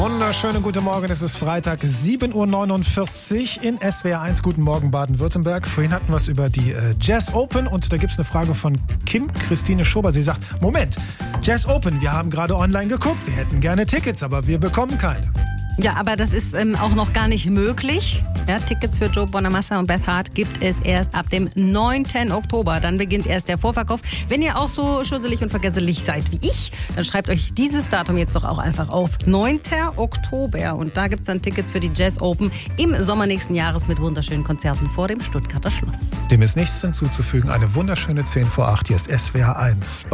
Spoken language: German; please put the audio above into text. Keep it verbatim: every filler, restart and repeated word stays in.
Wunderschönen guten Morgen, es ist Freitag, sieben Uhr neunundvierzig in S W R eins. Guten Morgen Baden-Württemberg. Vorhin hatten wir es über die äh, Jazz Open und da gibt es eine Frage von Kim Christine Schober. Sie sagt, Moment, Jazz Open, wir haben gerade online geguckt, wir hätten gerne Tickets, aber wir bekommen keine. Ja, aber das ist ähm, auch noch gar nicht möglich. Ja, Tickets für Joe Bonamassa und Beth Hart gibt es erst ab dem neunten Oktober. Dann beginnt erst der Vorverkauf. Wenn ihr auch so schusselig und vergesslich seid wie ich, dann schreibt euch dieses Datum jetzt doch auch einfach auf. neunten Oktober. Und da gibt es dann Tickets für die Jazz Open im Sommer nächsten Jahres mit wunderschönen Konzerten vor dem Stuttgarter Schloss. Dem ist nichts hinzuzufügen. Eine wunderschöne zehn vor acht. Hier ist S W R eins.